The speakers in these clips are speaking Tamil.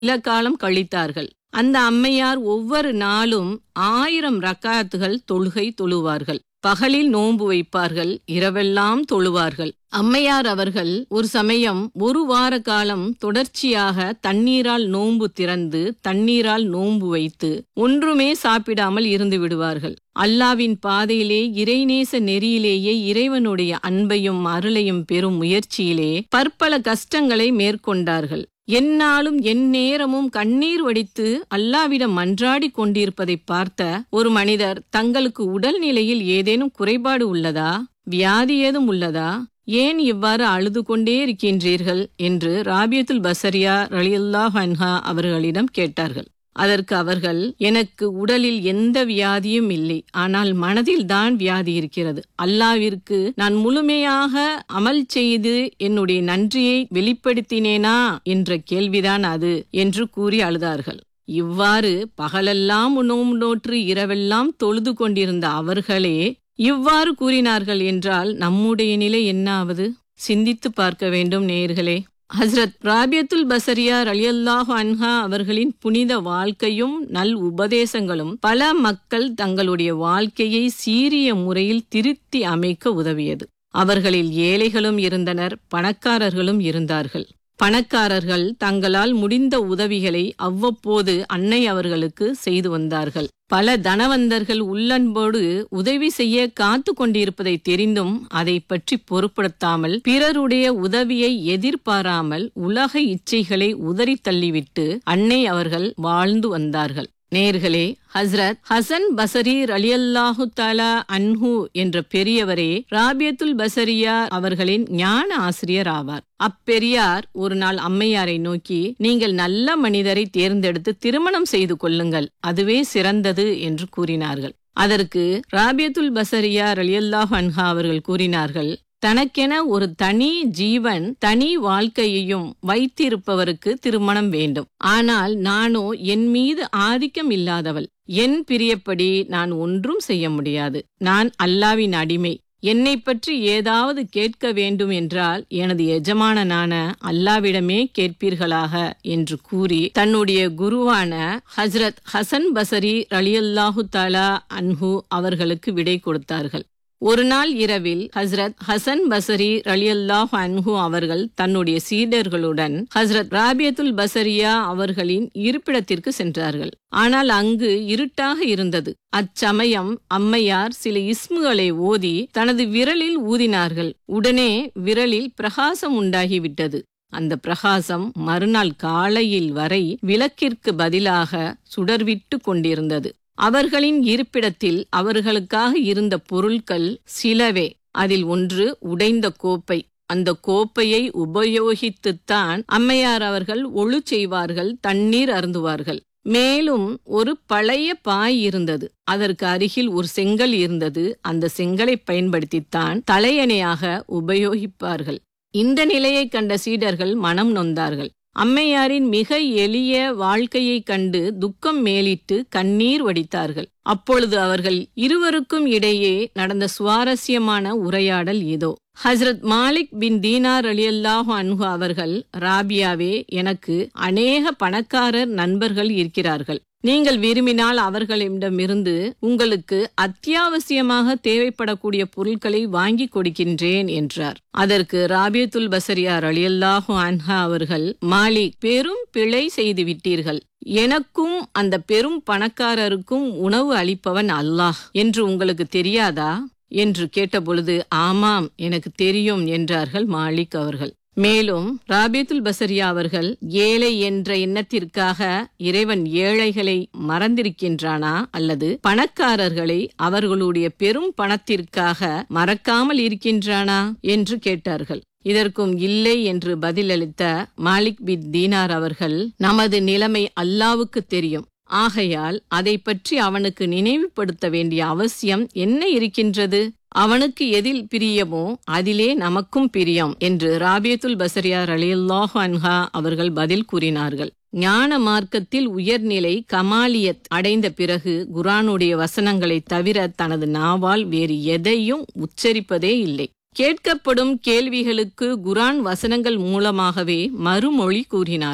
சில காலம் கழித்தார்கள். அந்த அம்மையார் ஒவ்வொரு நாளும் 1000 ரக்காத்துகள் தொழுகை தொழுவார்கள். பகலில் நோன்பு வைப்பார்கள், இரவெல்லாம் தொழுவார்கள். அம்மையார் அவர்கள் ஒரு சமயம் 1 வார காலம் தொடர்ச்சியாக தண்ணீரால் நோன்பு திறந்து தண்ணீரால் நோன்பு வைத்து ஒன்றுமே சாப்பிடாமல் இருந்து விடுவார்கள். அல்லாவின் பாதையிலே இறைநேச நெறியிலேயே இறைவனுடைய அன்பையும் அருளையும் பெறும் முயற்சியிலே பற்பல கஷ்டங்களை மேற்கொண்டார்கள். எந்நாளும் எந்நேரமும் கண்ணீர் வடித்து அல்லாவிடம் மன்றாடி கொண்டிருப்பதை பார்த்த ஒரு மனிதர், தங்களுக்கு உடல்நிலையில் ஏதேனும் குறைபாடு உள்ளதா, வியாதி ஏதும் உள்ளதா, ஏன் இவ்வாறு அழுது கொண்டே இருக்கின்றீர்கள் என்று ராபியத்துல் பஸரியா ரலியல்லாஹு அன்ஹா அவர்களிடம் கேட்டார்கள். அதற்கு அவர்கள், எனக்கு உடலில் எந்த வியாதியும் இல்லை, ஆனால் மனதில் தான் வியாதி இருக்கிறது. அல்லாவிற்கு நான் முழுமையாக அமல் செய்து என்னுடைய நன்றியை வெளிப்படுத்தினேனா என்ற கேள்விதான் அது என்று கூறி அழுதார்கள். இவ்வாறு பகலெல்லாம் நோன்பு நோற்று இரவெல்லாம் தொழுது கொண்டிருந்த அவர்களே இவ்வாறு கூறினார்கள் என்றால் நம்முடைய நிலை என்னாவது? சிந்தித்து பார்க்க வேண்டும் நேயர்களே. ஹஸ்ரத் ராபியத்துல் பஸரியா ரலியல்லாஹு அன்ஹா அவர்களின் புனித வாழ்க்கையும் நல் உபதேசங்களும் பல மக்கள் தங்களுடைய வாழ்க்கையை சீரிய முறையில் திருத்தி அமைக்க உதவியது. அவர்களில் ஏழைகளும் இருந்தனர், பணக்காரர்களும் இருந்தார்கள். பணக்காரர்கள் தங்களால் முடிந்த உதவிகளை அவ்வப்போது அன்னை அவர்களுக்கு செய்து வந்தார்கள். பல தனவந்தர்கள் உள்ளன்போடு உதவி செய்ய காத்து கொண்டிருப்பதை தெரிந்தும் அதை பற்றி பொருட்படுத்தாமல் பிறருடைய உதவியை எதிர்பாராமல் உலக இச்சைகளை உதறி தள்ளிவிட்டு அன்னை அவர்கள் வாழ்ந்து வந்தார்கள். நேர்களே, ஹஸ்ரத் ஹசன் பஸரி ரலியல்லாஹு தஆலா அன்ஹு என்ற பெரியவரே ராபியத்துல் பஸரியா அவர்களின் ஞான ஆசிரியர் ஆவார். அப்பெரியார் ஒரு நாள் அம்மையாரை நோக்கி, நீங்கள் நல்ல மனிதரை தேர்ந்தெடுத்து திருமணம் செய்து கொள்ளுங்கள், அதுவே சிறந்தது என்று கூறினார்கள். அதற்கு ராபியத்துல் பஸரியா ரலியல்லாஹு அன்ஹா அவர்கள் கூறினார்கள், தனக்கென ஒரு தனி ஜீவன் தனி வாழ்க்கையையும் வைத்திருப்பவருக்கு திருமணம் வேண்டும். ஆனால் நானோ என் மீது ஆதிக்கம் இல்லாதவள், என் பிரியப்படி நான் ஒன்றும் செய்ய முடியாது. நான் அல்லாவின் அடிமை. என்னை பற்றி ஏதாவது கேட்க வேண்டும் என்றால் எனது எஜமானனான அல்லாவிடமே கேட்பீர்களாக என்று கூறி தன்னுடைய குருவான ஹஸ்ரத் ஹசன் பஸரி ரலியல்லாஹு தஆலா அன்ஹு அவர்களுக்கு விடை கொடுத்தார்கள். ஒரு நாள் இரவில் ஹஸ்ரத் ஹசன் பஸரி ரலியல்லாஹு அன்ஹு அவர்கள் தன்னுடைய சீடர்களுடன் ஹஸ்ரத் ராபியத்துல் பஸரியா அவர்களின் இருப்பிடத்திற்கு சென்றார்கள். ஆனால் அங்கு இருட்டாக இருந்தது. அச்சமயம் அம்மையார் சில இஸ்முகளை ஓதி தனது விரலில் ஊதினார்கள். உடனே விரலில் பிரகாசம் உண்டாகிவிட்டது. அந்த பிரகாசம் மறுநாள் காலையில் வரை விளக்கிற்கு பதிலாக சுடர்விட்டு கொண்டிருந்தது. அவர்களின் இருப்பிடத்தில் அவர்களுக்காக இருந்த பொருட்கள் சிலவே. அதில் ஒன்று உடைந்த கோப்பை. அந்த கோப்பையை உபயோகித்துத்தான் அம்மையார் அவர்கள் ஒழு செய்வார்கள், தண்ணீர் அருந்துவார்கள். மேலும் ஒரு பழைய பாய் இருந்தது. அதற்கு அருகில் ஒரு செங்கல் இருந்தது. அந்த செங்கலை பயன்படுத்தித்தான் தலையணையாக உபயோகிப்பார்கள். இந்த நிலையை கண்ட சீடர்கள் மனம் நொந்தார்கள். அம்மையாரின் மிக எளிய வாழ்க்கையை கண்டு துக்கம் மேலிட்டு கண்ணீர் வடித்தார்கள். அப்பொழுது அவர்கள் இருவருக்கும் இடையே நடந்த சுவாரஸ்யமான உரையாடல் இதோ. ஹஸ்ரத் மாலிக் பின் தீனார் ரலியல்லாஹு அன்ஹு அவர்கள், ராபியாவே, எனக்கு அநேக பணக்காரர் நண்பர்கள் இருக்கிறார்கள். நீங்கள் விரும்பினால் அவர்களிடமிருந்து உங்களுக்கு அத்தியாவசியமாக தேவைப்படக்கூடிய பொருட்களை வாங்கி கொடுக்கின்றேன் என்றார். அதற்கு ராபியத்துல் பஸரியா ரலியல்லாஹு அன்ஹா அவர்கள், மாலிக், பெரும் பிழை செய்து விட்டீர்கள். எனக்கும் அந்த பெரும் பணக்காரருக்கும் உணவு அளிப்பவன் அல்லாஹ் என்று உங்களுக்கு தெரியாதா என்று கேட்டபொழுது, ஆமாம், எனக்கு தெரியும் என்றார்கள் மாலிக் அவர்கள். மேலும் ராபியத்துல் பஸரியா அவர்கள், ஏழை என்ற எண்ணத்திற்காக இறைவன் ஏழைகளை மறந்திருக்கின்றானா அல்லது பணக்காரர்களை அவர்களுடைய பெரும் பணத்திற்காக மறக்காமல் இருக்கின்றானா என்று கேட்டார்கள். இதற்கும் இல்லை என்று பதிலளித்த மாலிக் பின் தீனார் அவர்கள், நமது நிலைமை அல்லாவுக்கு தெரியும். ஆகையால் அதை பற்றி அவனுக்கு நினைவுபடுத்த வேண்டிய அவசியம் என்ன இருக்கின்றது? அவனுக்கு எதில் பிரியமோ அதிலே நமக்கும் பிரியம் என்று ராபியத்துல் பஸரியா ரலியல்லாஹு அன்ஹா அவர்கள் பதில் கூறினார்கள். ஞான மார்க்கத்தில் உயர்நிலை கமாலியத் அடைந்த பிறகு குர்ஆனுடைய வசனங்களை தவிர தனது நாவால் வேறு எதையும் உச்சரிப்பதே இல்லை. கேட்கப்படும் கேள்விகளுக்கு குர்ஆன் வசனங்கள் மூலமாகவே மறுமொழி கூறினார்கள்.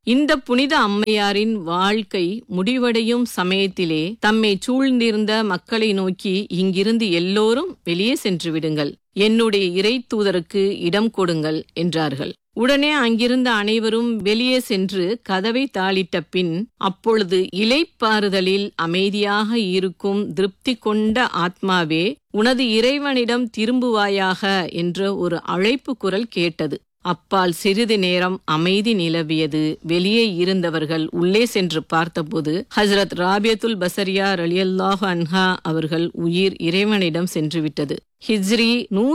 இந்த புனித அம்மையாரின் வாழ்க்கை முடிவடையும் சமயத்திலே தம்மை சூழ்ந்திருந்த மக்களை நோக்கி, இங்கிருந்து எல்லோரும் வெளியே சென்று விடுங்கள், என்னுடைய இறை தூதருக்கு இடம் கொடுங்கள் என்றார்கள். உடனே அங்கிருந்த அனைவரும் வெளியே சென்று கதவை தாளிட்ட பின், அப்பொழுது இளைப்பாறுதலில் அமைதியாக இருக்கும் திருப்தி கொண்ட ஆத்மாவே, உனது இறைவனிடம் திரும்புவாயாக என்ற ஒரு அழைப்பு குரல் கேட்டது. அப்பால் சிறிது நேரம் அமைதி நிலவியது. வெளியே இருந்தவர்கள் உள்ளே சென்று பார்த்தபோது ஹஸ்ரத் ராபியத்துல் பசரியா ரலியல்லாஹு அன்ஹா அவர்கள் உயிர் இறைவனிடம் சென்றுவிட்டது. ஹிஜ்ரி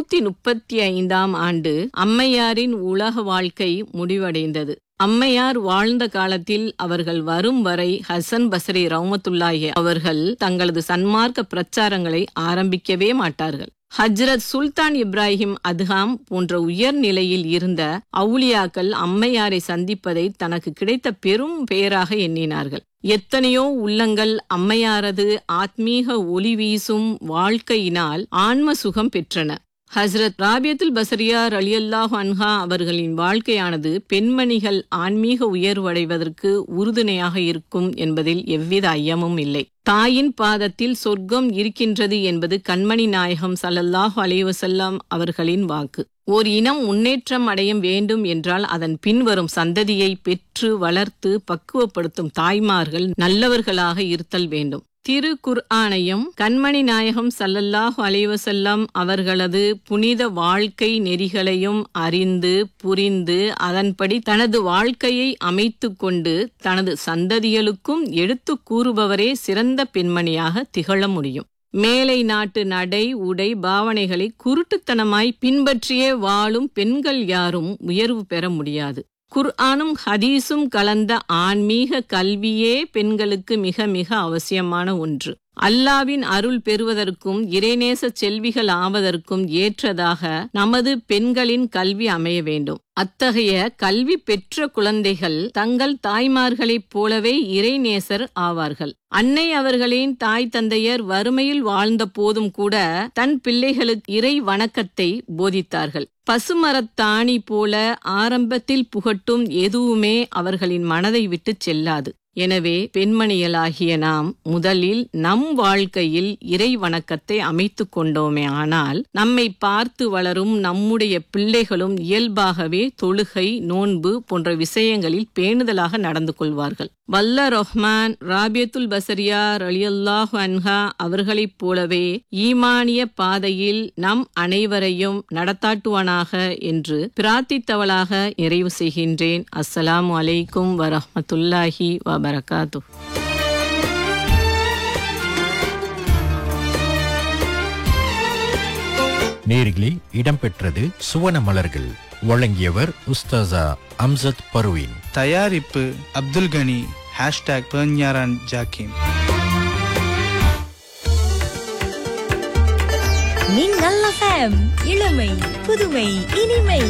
135ஆம் ஆண்டு அம்மையாரின் உலக வாழ்க்கை முடிவடைந்தது. அம்மையார் வாழ்ந்த காலத்தில் அவர்கள் வரும் வரை ஹசன் பஸ்ரி ரஹ்மத்துல்லாஹி அவர்கள் தங்களது சன்மார்க்க பிரச்சாரங்களை ஆரம்பிக்கவே மாட்டார்கள். ஹஜ்ரத் சுல்தான் இப்ராஹிம் அத்ஹாம் போன்ற உயர் நிலையில் இருந்த அவுலியாக்கள் அம்மையாரை சந்திப்பதை தனக்கு கிடைத்த பெரும் பெயராக எண்ணினார்கள். எத்தனையோ உள்ளங்கள் அம்மையாரது ஆத்மீக ஒளி வீசும் வாழ்க்கையினால் ஆன்ம சுகம் பெற்றன. ஹஸ்ரத் ராபியத்துல் பசரியா ரலியல்லாஹு அன்ஹா அவர்களின் வாழ்க்கையானது பெண்மணிகள் ஆன்மீக உயர்வடைவதற்கு உறுதுணையாக இருக்கும் என்பதில் எவ்வித ஐயமும் இல்லை. தாயின் பாதத்தில் சொர்க்கம் இருக்கின்றது என்பது கண்மணி நாயகம் ஸல்லல்லாஹு அலைஹி வஸல்லம் அவர்களின் வாக்கு. ஓர் இனம் முன்னேற்றம் அடைய வேண்டும் என்றால் அதன் பின்வரும் சந்ததியை பெற்று வளர்த்து பக்குவப்படுத்தும் தாய்மார்கள் நல்லவர்களாக இருத்தல் வேண்டும். திரு குர்ஆனையும் கண்மணி நாயகம் ஸல்லல்லாஹு அலைஹி வஸல்லம் அவர்களது புனித வாழ்க்கை நெறிகளையும் அறிந்து புரிந்து அதன்படி தனது வாழ்க்கையை அமைத்து கொண்டு தனது சந்ததிகளுக்கும் எடுத்து கூறுபவரே சிறந்த பெண்மணியாக திகழ முடியும். மேலை நாட்டு நடை உடை பாவனைகளை குருட்டுத்தனமாய் பின்பற்றியே வாழும் பெண்கள் யாரும் உயர்வு பெற முடியாது. குர்ஆனும் ஹதீஸும் கலந்த ஆன்மீக கல்வியே பெண்களுக்கு மிக மிக அவசியமான ஒன்று. அல்லாவின் அருள் பெறுவதற்கும் இறைநேச செல்விகள் ஆவதற்கும் ஏற்றதாக நமது பெண்களின் கல்வி அமைய வேண்டும். அத்தகைய கல்வி பெற்ற குழந்தைகள் தங்கள் தாய்மார்களைப் போலவே இறைநேசர் ஆவார்கள். அன்னை அவர்களின் தாய் தந்தையர் வறுமையில் வாழ்ந்த போதும் கூட தன் பிள்ளைகளுக்கு இறை வணக்கத்தை போதித்தார்கள். பசுமரத்தாணி போல ஆரம்பத்தில் புகட்டும் எதுவுமே அவர்களின் மனதை விட்டு செல்லாது. எனவே பெண்மணிகளாகிய நாம் முதலில் நம் வாழ்க்கையில் இறை வணக்கத்தை அமைத்து கொண்டோமே ஆனால் நம்மை பார்த்து வளரும் நம்முடைய பிள்ளைகளும் இயல்பாகவே தொழுகை நோன்பு போன்ற விஷயங்களில் பேணுதலாக நடந்து கொள்வார்கள். வல்ல ரஹ்மான் ராபியத்துல் பசரியா ரலியல்லாஹு அன்ஹா அவர்களைப் போலவே ஈமானிய பாதையில் நம் அனைவரையும் நடத்தாட்டுவானாக என்று பிரார்த்தித்தவளாக நிறைவு செய்கின்றேன். அஸ்ஸலாமு அலைக்கும் வரஹ்மத்துல்லாஹி வபரகாத்துஹு. நேரிலே இடம்பெற்றது சுவன மலர்கள். வழங்கியவர் உஸ்தாசா அம்சத் பர்வீன். தயாரிப்பு அப்துல் கனி. #பெர்ஞாரான் ஜாக்கிம். மின்னல் FM, இளமை புதுமை இனிமை.